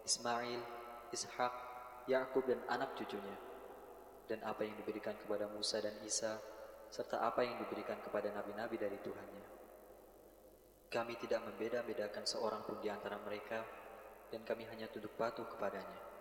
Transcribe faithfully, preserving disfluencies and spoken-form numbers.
Ismail, Ishak, Yakub dan anak cucunya, dan apa yang diberikan kepada Musa dan Isa, serta apa yang diberikan kepada nabi-nabi dari Tuhannya. Kami tidak membeda-bedakan seorang pun di antara mereka, dan kami hanya tunduk patuh kepadanya.